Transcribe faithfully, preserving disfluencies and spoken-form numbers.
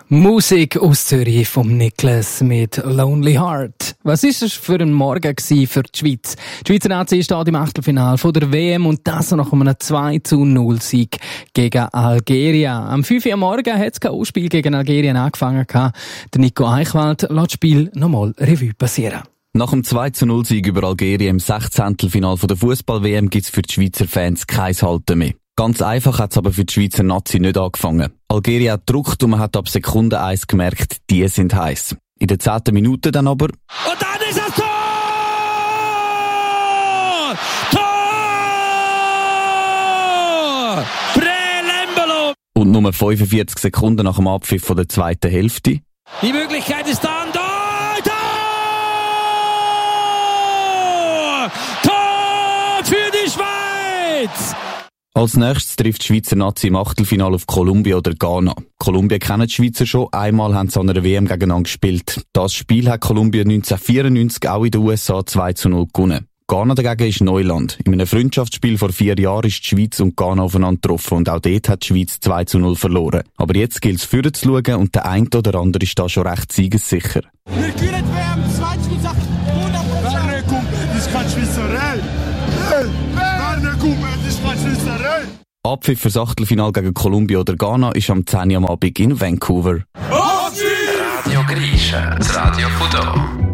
Musik aus Zürich vom Niklas mit Lonely Heart. Was ist es für ein Morgen für die Schweiz? Die Schweizer Nazi steht im Achtelfinale von der W M und das nach einem zwei zu null Sieg gegen Algerien. Am fünf Uhr am Morgen hat das K O-Spiel gegen Algerien angefangen. Der Nico Eichwald lässt das Spiel nochmal Revue passieren. Nach dem zwei zu null Sieg über Algerien im Sechzehntelfinale der Fußball-W M gibt es für die Schweizer Fans kein Halten mehr. Ganz einfach hat es aber für die Schweizer Nazi nicht angefangen. Algerien hat gedruckt und man hat ab Sekunde eins gemerkt, die sind heiß. In der zehnten Minute dann aber... Und dann ist das Tor! Tor! Brelembolo! Und nur fünfundvierzig Sekunden nach dem Abpfiff von der zweiten Hälfte... Die Möglichkeit ist da, und Tor! Tor! Tor für die Schweiz! Als nächstes trifft die Schweizer Nazi im Achtelfinale auf Kolumbien oder Ghana. Kolumbien kennen die Schweizer schon, einmal haben sie an einer W M gegeneinander gespielt. Das Spiel hat Kolumbien neunzehnhundertvierundneunzig auch in den U S A zwei zu null gewonnen. Ghana dagegen ist Neuland. In einem Freundschaftsspiel vor vier Jahren ist die Schweiz und Ghana aufeinander getroffen und auch dort hat die Schweiz zwei zu null verloren. Aber jetzt gilt es vorne zu schauen und der eine oder andere ist da schon recht siegessicher. Wir können W M zweitundachtzig hundert Prozent. Werner Kumpel, das ist keine Schweizerei. Werner Kumpel, das ist keine Schweizerei. Abpfiff für das Achtelfinale gegen Kolumbien oder Ghana ist am zehn Uhr am Abend in Vancouver. Radio Griechen, das Radio von hier.